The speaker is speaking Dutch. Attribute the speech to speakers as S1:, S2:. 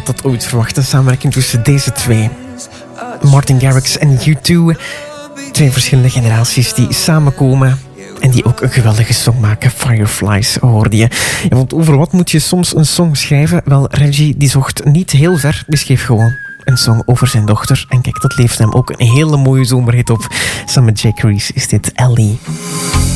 S1: dat ooit verwacht. Een samenwerking tussen deze twee. Martin Garrix en U2. Twee verschillende generaties die samenkomen. En die ook een geweldige song maken. Fireflies, hoorde je. Ja, want over wat moet je soms een song schrijven? Wel, Reggie die zocht niet heel ver. Die schreef gewoon een song over zijn dochter. En kijk, dat levert hem ook een hele mooie zomerhit op. Samen met Jack Reese is dit Ellie.